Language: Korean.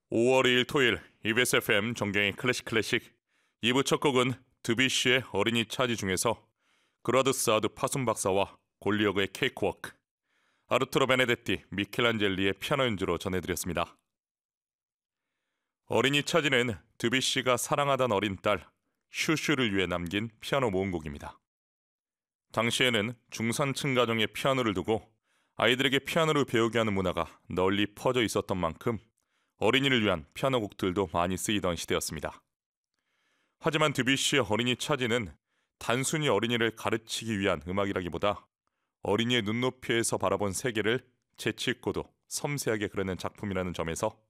5월 2일 토요일 EBS FM 정경의 클래식 2부 첫 곡은 드뷔시의 어린이 차지 중에서 그라드 사드 파순 박사와 골리어그의 케이크워크, 아르투로 베네데티, 미켈란젤리의 피아노 연주로 전해드렸습니다. 어린이 차지는 드뷔시가 사랑하던 어린 딸 슈슈를 위해 남긴 피아노 모음곡입니다. 당시에는 중산층 가정에 피아노를 두고 아이들에게 피아노를 배우게 하는 문화가 널리 퍼져 있었던 만큼 어린이를 위한 피아노 곡들도 많이 쓰이던 시대였습니다. 하지만 드뷔시의 어린이 차지는 단순히 어린이를 가르치기 위한 음악이라기보다 어린이의 눈높이에서 바라본 세계를 재치 있고도 섬세하게 그려낸 작품이라는 점에서